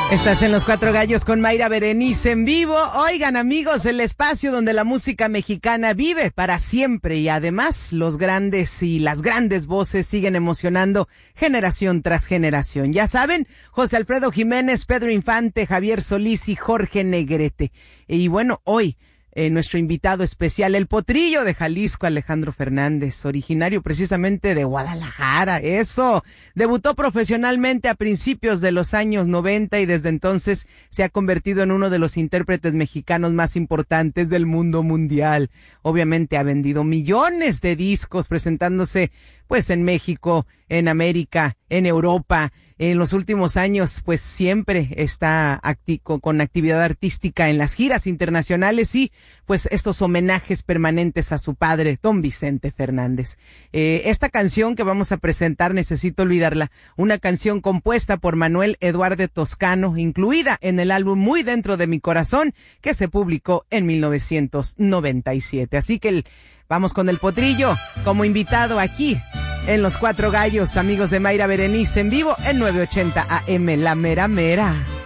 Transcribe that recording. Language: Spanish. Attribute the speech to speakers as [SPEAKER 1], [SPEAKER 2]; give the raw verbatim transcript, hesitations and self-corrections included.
[SPEAKER 1] Estás en Los Cuatro Gallos con Mayra Berenice en vivo. Oigan, amigos, el espacio donde la música mexicana vive para siempre y además los grandes y las grandes voces siguen emocionando generación tras generación. Ya saben, José Alfredo Jiménez, Pedro Infante, Javier Solís y Jorge Negrete. Y bueno, hoy Eh, nuestro invitado especial, el potrillo de Jalisco, Alejandro Fernández, originario precisamente de Guadalajara. Eso, debutó profesionalmente a principios de los años noventa y desde entonces se ha convertido en uno de los intérpretes mexicanos más importantes del mundo mundial. Obviamente ha vendido millones de discos presentándose pues en México, en América, en Europa. En los últimos años, pues siempre está acti- con actividad artística en las giras internacionales y pues estos homenajes permanentes a su padre, don Vicente Fernández. Eh, esta canción que vamos a presentar, Necesito Olvidarla, una canción compuesta por Manuel Eduardo Toscano, incluida en el álbum Muy Dentro de Mi Corazón, que se publicó en mil novecientos noventa y siete. Así que el, vamos con el potrillo como invitado aquí en Los Cuatro Gallos, amigos de Mayra Berenice en vivo en nueve ochenta A M, La Mera Mera.